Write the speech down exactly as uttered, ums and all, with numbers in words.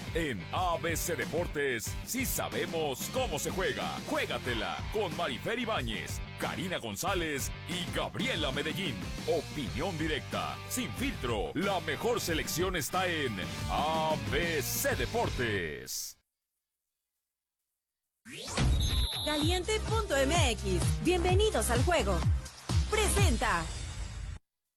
En A B C Deportes, sí sabemos cómo se juega. Juégatela con Marifer Ibáñez, Karina González y Gabriela Medellín. Opinión directa, sin filtro. La mejor selección está en A B C Deportes. Caliente punto M X. Bienvenidos al juego. Presenta.